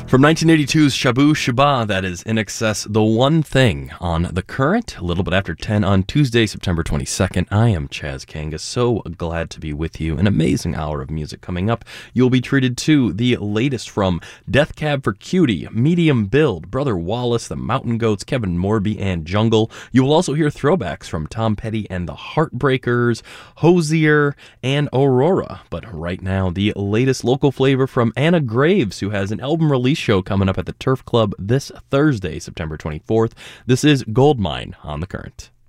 From 1982's Shabu Shaba, that is In Excess, The One Thing on The Current, a little bit after 10 on Tuesday, September 22nd. I am Chaz Kangas, so glad to be with you. An amazing hour of music coming up. You'll be treated to the latest from Death Cab for Cutie, Medium Build, Brother Wallace, The Mountain Goats, Kevin Morby, and Jungle. You will also hear throwbacks from Tom Petty and the Heartbreakers, Hozier, and Aurora. But right now, the latest local flavor from Anna Graves, who has an album release show coming up at the Turf Club this Thursday, September 24th. This is Goldmine on The Current.